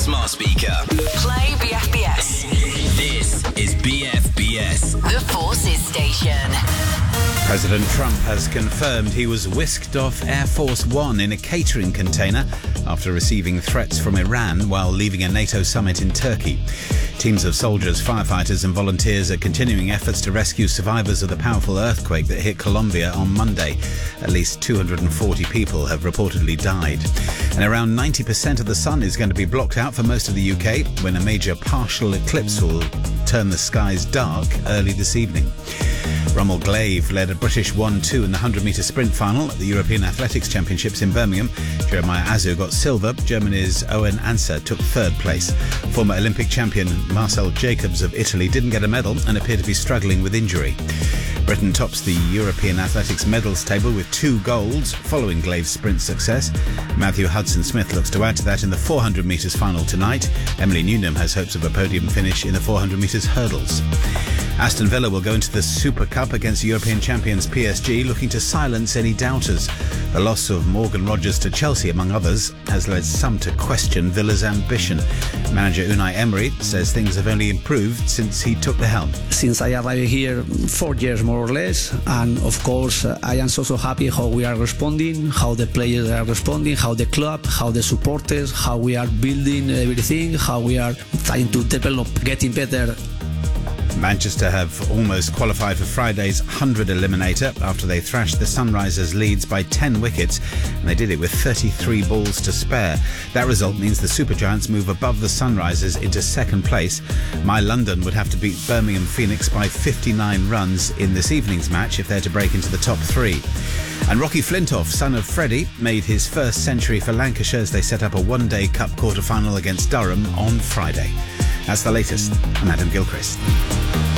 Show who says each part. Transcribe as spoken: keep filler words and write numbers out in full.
Speaker 1: smart speaker.
Speaker 2: Play B F B S.
Speaker 1: This is B F B S.
Speaker 2: The Forces Station.
Speaker 3: President Trump has confirmed he was whisked off Air Force One in a catering container after receiving threats from Iran while leaving a NATO summit in Turkey. Teams of soldiers, firefighters and volunteers are continuing efforts to rescue survivors of the powerful earthquake that hit Colombia on Monday. At least two hundred forty people have reportedly died. And around ninety percent of the sun is going to be blocked out for most of the U K when a major partial eclipse will turn the skies dark early this evening. Rommel Glaive led a British one two in the one hundred metre sprint final at the European Athletics Championships in Birmingham. Jeremiah Azu got silver. Germany's Owen Anser took third place. Former Olympic champion Marcel Jacobs of Italy didn't get a medal and appeared to be struggling with injury. Britain tops the European Athletics medals table with two golds following Glaive's sprint success. Matthew Hudson-Smith looks to add to that in the four hundred metres final tonight. Emily Newnham has hopes of a podium finish in the four hundred metres hurdles. Aston Villa will go into the Super Cup against European champions P S G, looking to silence any doubters. The loss of Morgan Rogers to Chelsea, among others, has led some to question Villa's ambition. Manager Unai Emery says things have only improved since he took the helm.
Speaker 4: Since I arrived here, four years more or less, and of course uh, I am so so happy how we are responding, how the players are responding, how the club, how the supporters, how we are building everything, how we are trying to develop, getting better.
Speaker 3: Manchester have almost qualified for Friday's one hundred eliminator after they thrashed the Sunrisers Leeds by ten wickets, and they did it with thirty-three balls to spare. That result means the Supergiants move above the Sunrisers into second place. My London would have to beat Birmingham Phoenix by fifty-nine runs in this evening's match if they're to break into the top three. And Rocky Flintoff, son of Freddie, made his first century for Lancashire as they set up a one-day cup quarter-final against Durham on Friday. That's the latest. I'm Adam Gilchrist.